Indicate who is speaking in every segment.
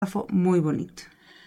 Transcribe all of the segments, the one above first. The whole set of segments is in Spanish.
Speaker 1: Muy bonito.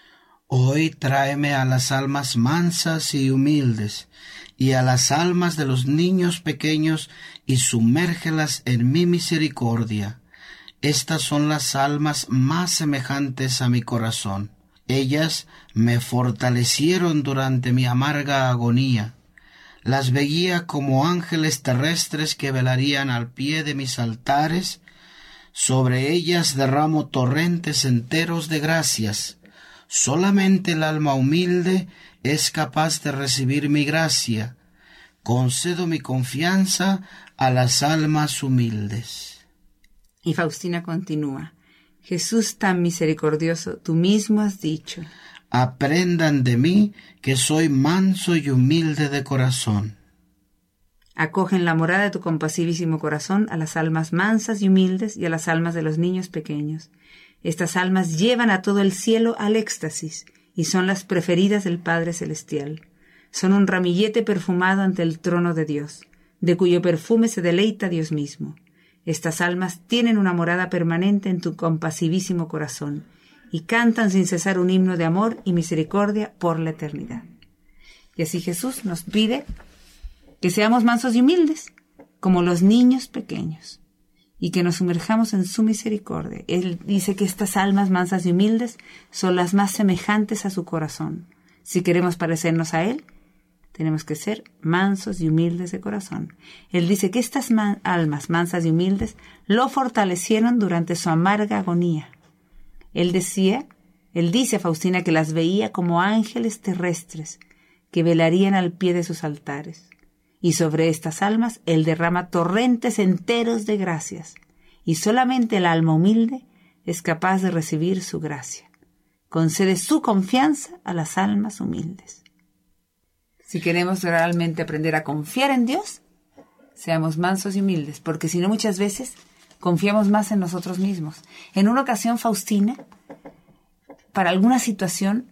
Speaker 2: Hoy tráeme a las almas mansas y humildes, y a las almas de los niños pequeños, y sumérgelas en mi misericordia. Estas son las almas más semejantes a mi corazón. Ellas me fortalecieron durante mi amarga agonía. Las veía como ángeles terrestres que velarían al pie de mis altares. Sobre ellas derramo torrentes enteros de gracias. Solamente el alma humilde es capaz de recibir mi gracia. Concedo mi confianza a las almas humildes.
Speaker 1: Y Faustina continúa. Jesús tan misericordioso, tú mismo has dicho.
Speaker 2: Aprendan de mí que soy manso y humilde de corazón.
Speaker 1: Acoge en la morada de tu compasivísimo corazón a las almas mansas y humildes y a las almas de los niños pequeños. Estas almas llevan a todo el cielo al éxtasis y son las preferidas del Padre Celestial. Son un ramillete perfumado ante el trono de Dios, de cuyo perfume se deleita Dios mismo. Estas almas tienen una morada permanente en tu compasivísimo corazón y cantan sin cesar un himno de amor y misericordia por la eternidad. Y así Jesús nos pide que seamos mansos y humildes, como los niños pequeños, y que nos sumerjamos en su misericordia. Él dice que estas almas mansas y humildes son las más semejantes a su corazón. Si queremos parecernos a Él, tenemos que ser mansos y humildes de corazón. Él dice que estas almas mansas y humildes lo fortalecieron durante su amarga agonía. Él dice a Faustina que las veía como ángeles terrestres que velarían al pie de sus altares. Y sobre estas almas Él derrama torrentes enteros de gracias, y solamente el alma humilde es capaz de recibir su gracia. Concede su confianza a las almas humildes. Si queremos realmente aprender a confiar en Dios, seamos mansos y humildes, porque si no muchas veces confiamos más en nosotros mismos. En una ocasión, Faustina, para alguna situación,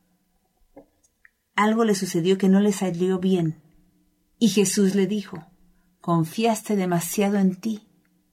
Speaker 1: algo le sucedió que no le salió bien. Y Jesús le dijo, confiaste demasiado en ti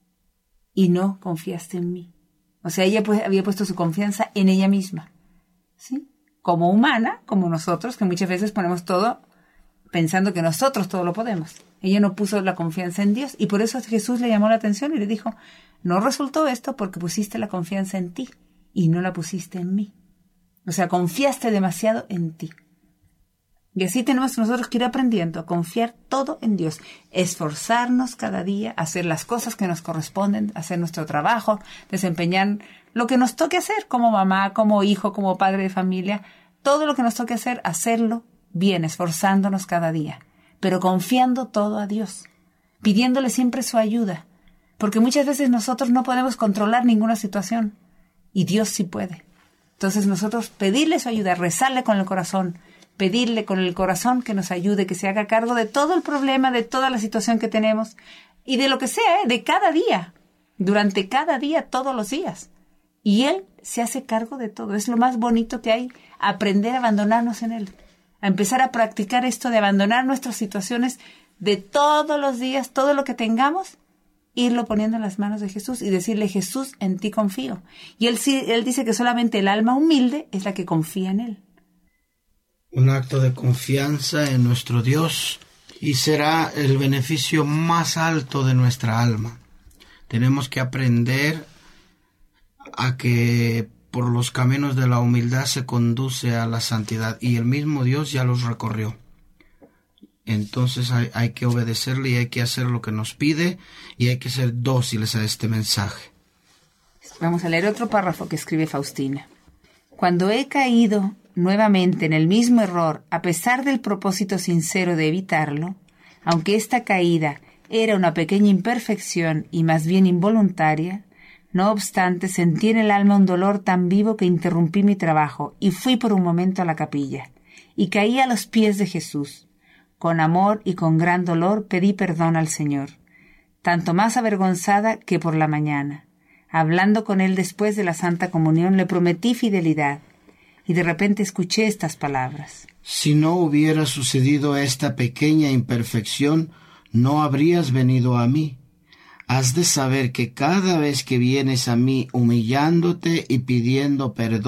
Speaker 1: y no confiaste en mí. O sea, ella había puesto su confianza en ella misma, ¿sí? Como humana, como nosotros, que muchas veces ponemos todo pensando que nosotros todo lo podemos. Ella no puso la confianza en Dios y por eso Jesús le llamó la atención y le dijo, no resultó esto porque pusiste la confianza en ti y no la pusiste en mí. O sea, confiaste demasiado en ti. Y así tenemos nosotros que ir aprendiendo a confiar todo en Dios, esforzarnos cada día, hacer las cosas que nos corresponden, hacer nuestro trabajo, desempeñar lo que nos toque hacer como mamá, como hijo, como padre de familia, todo lo que nos toque hacer, hacerlo bien, esforzándonos cada día, pero confiando todo a Dios, pidiéndole siempre su ayuda, porque muchas veces nosotros no podemos controlar ninguna situación y Dios sí puede. Entonces nosotros pedirle su ayuda, rezarle con el corazón, pedirle con el corazón que nos ayude, que se haga cargo de todo el problema, de toda la situación que tenemos y de lo que sea, de cada día, durante cada día, todos los días. Y Él se hace cargo de todo. Es lo más bonito que hay, aprender a abandonarnos en Él, a empezar a practicar esto de abandonar nuestras situaciones de todos los días, todo lo que tengamos, irlo poniendo en las manos de Jesús y decirle, Jesús, en ti confío. Y Él dice que solamente el alma humilde es la que confía en Él.
Speaker 2: Un acto de confianza en nuestro Dios y será el beneficio más alto de nuestra alma. Tenemos que aprender a que por los caminos de la humildad se conduce a la santidad y el mismo Dios ya los recorrió. Entonces hay que obedecerle y hay que hacer lo que nos pide y hay que ser dóciles a este mensaje.
Speaker 1: Vamos a leer otro párrafo que escribe Faustina. Cuando he caído nuevamente en el mismo error, a pesar del propósito sincero de evitarlo, aunque esta caída era una pequeña imperfección y más bien involuntaria, no obstante sentí en el alma un dolor tan vivo que interrumpí mi trabajo y fui por un momento a la capilla, y caí a los pies de Jesús. Con amor y con gran dolor pedí perdón al Señor, tanto más avergonzada que por la mañana. Hablando con Él después de la Santa Comunión, le prometí fidelidad, y de repente escuché estas palabras.
Speaker 2: Si no hubiera sucedido esta pequeña imperfección, no habrías venido a mí. Has de saber que cada vez que vienes a mí humillándote y pidiendo perdón,